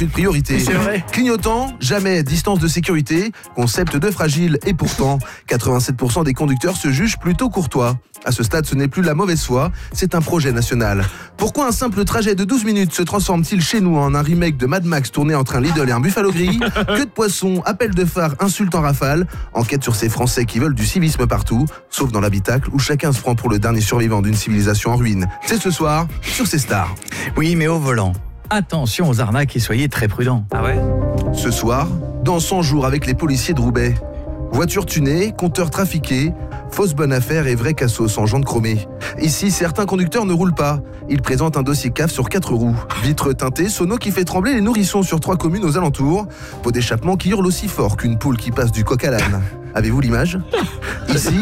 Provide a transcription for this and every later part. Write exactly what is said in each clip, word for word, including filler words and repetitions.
une priorité. C'est vrai. Clignotant, jamais. Distance de sécurité, concept de fragile. Et pourtant, quatre-vingt-sept pour cent des conducteurs se jugent plutôt courtois. À ce stade, ce n'est plus la mauvaise foi, c'est un projet national. Pourquoi un simple trajet de douze minutes se transforme-t-il chez nous en un remake de Mad Max tourné entre un Lidl et un Buffalo Grill? Que de poissons, appels de phare, insultes en rafale. Enquête sur ces Français qui veulent du civisme partout, sauf dans l'habitacle où chacun se prend pour le dernier survivant d'une civilisation en ruine. C'est ce soir sur C Stars. Oui, mais au volant, attention aux arnaques et soyez très prudents. Ah ouais? Ce soir, dans cent jours avec les policiers de Roubaix. Voiture tunée, compteur trafiqué, fausse bonne affaire et vrai cassos en jantes chromées. Ici, certains conducteurs ne roulent pas. Ils présentent un dossier C A F sur quatre roues. Vitre teintée, sono qui fait trembler les nourrissons sur trois communes aux alentours. Pot d'échappement qui hurle aussi fort qu'une poule qui passe du coq à l'âne. Avez-vous l'image? Ici,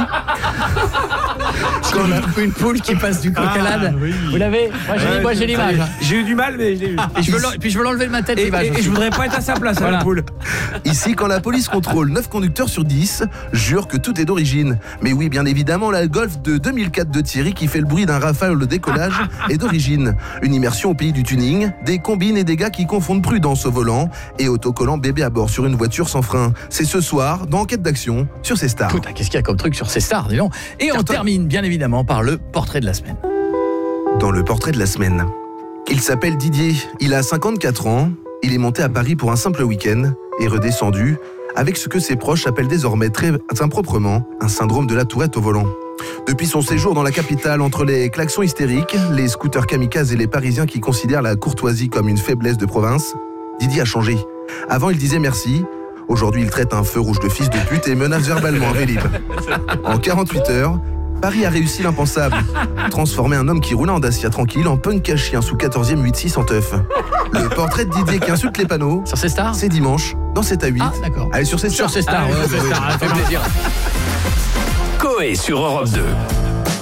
Quand la- une poule qui passe du coq à l'âne. Ah, oui. Vous l'avez? Moi j'ai, Ouais, moi, j'ai l'image. hein. J'ai eu du mal, mais je l'ai eu. Et je veux l'en- puis je veux l'enlever de ma tête, Et, l'image. et- et je voudrais pas être à sa place, Voilà. à la poule. Ici, quand la police contrôle neuf conducteurs sur dix, jure que tout est d'origine. Mais oui, bien évidemment, la Golf de deux mille quatre de Thierry qui fait le bruit d'un rafale au décollage est d'origine. Une immersion au pays du tuning, des combines et des gars qui confondent prudence au volant et autocollant bébé à bord sur une voiture sans frein. C'est ce soir, dans Enquête d'action, sur C Stars. Putain, qu'est-ce qu'il y a comme truc sur ces stars, dis donc. Et on Carton. termine bien évidemment par le portrait de la semaine. Dans le portrait de la semaine. Il s'appelle Didier, il a cinquante-quatre ans, il est monté à Paris pour un simple week-end et redescendu avec ce que ses proches appellent désormais très improprement un syndrome de la tourette au volant. Depuis son séjour dans la capitale, entre les klaxons hystériques, les scooters kamikazes et les Parisiens qui considèrent la courtoisie comme une faiblesse de province, Didier a changé. Avant, il disait merci. Aujourd'hui, il traite un feu rouge de fils de pute et menace verbalement un Vélib. En quarante-huit heures, Paris a réussi l'impensable. Transformer un homme qui roulait en Dacia tranquille en punk à chien sous quatorzième huit six en teuf. Le portrait de Didier qui insulte les panneaux, Sur ces stars? c'est dimanche, dans sept à huit. Ah, d'accord. Allez, sur ces Sur stars. ces stars, Ah, ouais, sur ces ouais, stars, ça fait plaisir. Coé sur Europe deux.